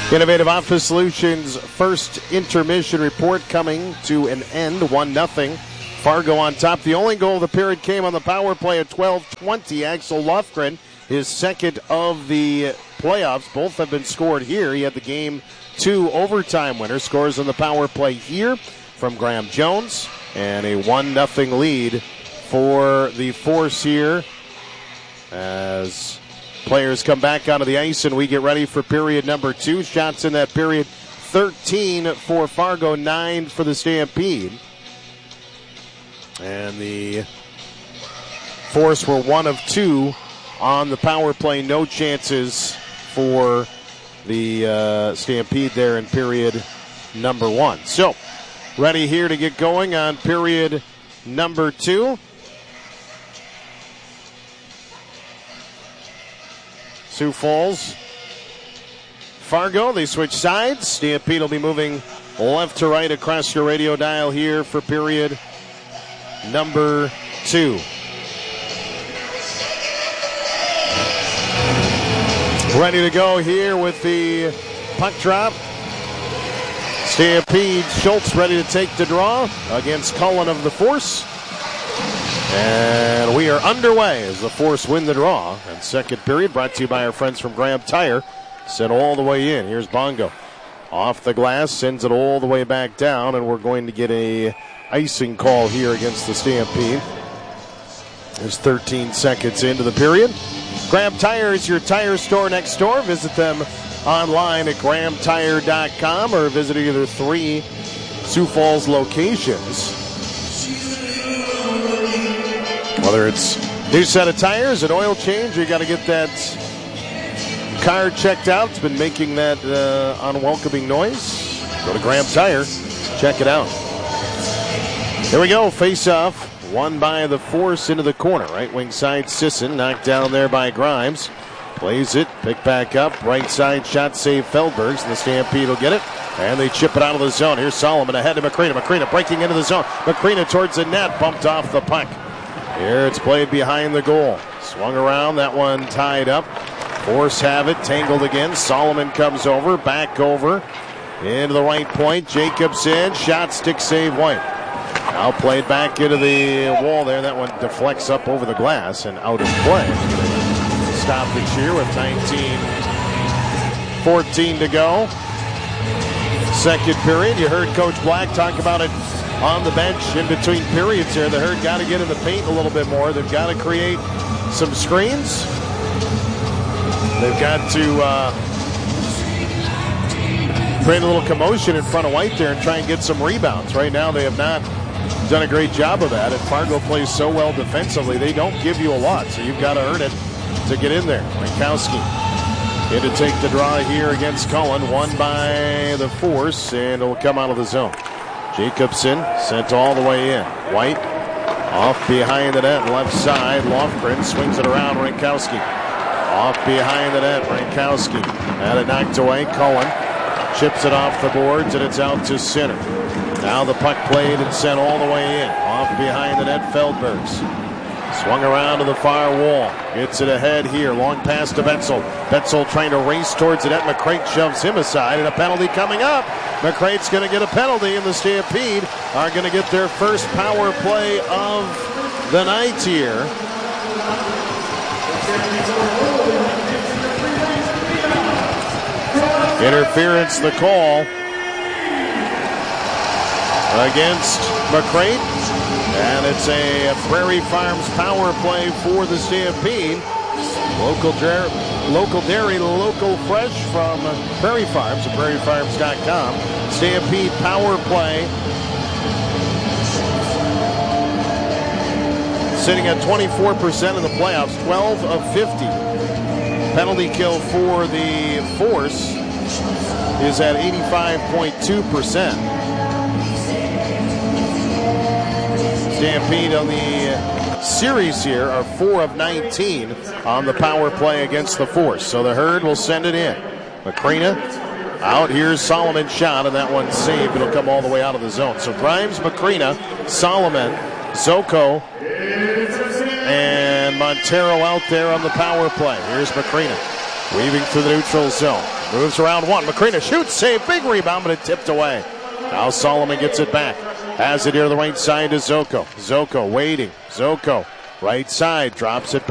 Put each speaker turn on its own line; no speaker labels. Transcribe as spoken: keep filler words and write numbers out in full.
Innovative Office Solutions first intermission report coming to an end, one nothing. Fargo on top. The only goal of the period came on the power play at twelve twenty. Axel Lofgren, his second of the playoffs. Both have been scored here. He had the game two overtime winner. Scores on the power play here from Graham Jones. And a one nothing lead for the Force here as players come back onto the ice and we get ready for period number two. Shots in that period, thirteen for Fargo, nine for the Stampede. And the Force were one of two on the power play. No chances for the uh, Stampede there in period number one. So, ready here to get going on period number two. Sioux Falls, Fargo, they switch sides. Stampede will be moving left to right across your radio dial here for period number two. Ready to go here with the puck drop. Stampede, Schultz ready to take the draw against Cullen of the Force. And we are underway as the Force win the draw. And second period brought to you by our friends from Graham Tire. Sent all the way in. Here's Bongo. Off the glass, sends it all the way back down. And we're going to get a icing call here against the Stampede. There's thirteen seconds into the period. Graham Tire is your tire store next door. Visit them online at graham tire dot com or visit either three Sioux Falls locations. Whether it's new set of tires, an oil change, or you got to get that car checked out. It's been making that uh, unwelcoming noise. Go to Graham Tire. Check it out. Here we go. Face off. Won by the Force into the corner. Right wing side, Sisson. Knocked down there by Grimes. Plays it. Pick back up. Right side shot save Feldbergs. And the Stampede will get it. And they chip it out of the zone. Here's Solomon ahead to Macrina. Macrina breaking into the zone. Macrina towards the net. Bumped off the puck. Here it's played behind the goal. Swung around, that one tied up. Force have it, tangled again. Solomon comes over, back over. Into the right point, Jacobson, shot, stick save, White. Now played back into the wall there. That one deflects up over the glass and out of play. Stop the cheer with nineteen fourteen to go. Second period, you heard Coach Black talk about it on the bench in between periods here. The Herd got to get in the paint a little bit more. They've got to create some screens. They've got to uh, create a little commotion in front of White there and try and get some rebounds. Right now they have not done a great job of that. And Fargo plays so well defensively, they don't give you a lot. So you've got to earn it to get in there. Rankowski in to take the draw here against Cullen. Won by the Force, and it'll come out of the zone. Jacobson sent all the way in. White off behind the net, left side. Lofgren swings it around. Rankowski off behind the net. Rankowski had it knocked away. Cullen chips it off the boards, and it's out to center. Now the puck played and sent all the way in. Off behind the net, Feldbergs. Swung around to the far wall. Gets it ahead here. Long pass to Betzel. Betzel trying to race towards the net. McCrate shoves him aside, and a penalty coming up. McCrate's going to get a penalty, and the Stampede are going to get their first power play of the night here. Interference, the call against McCrate. And it's a Prairie Farms power play for the Stampede. Local, dairy, local dairy, local fresh from Prairie Farms at prairie farms dot com. Stampede power play. Sitting at twenty-four percent in the playoffs, twelve of fifty. Penalty kill for the Force is at eighty-five point two percent. Stampede on the series here are four of nineteen on the power play against the Force. So the Herd will send it in. Macrina out. Here's Solomon's shot, and that one's saved. It'll come all the way out of the zone. So Grimes, Macrina, Solomon, Zoko, and Montero out there on the power play. Here's Macrina weaving through the neutral zone. Moves around one. Macrina shoots, save, big rebound, but it tipped away. Now Solomon gets it back. Has it here to the right side to Zoko. Zoko waiting. Zoko, right side, drops it back.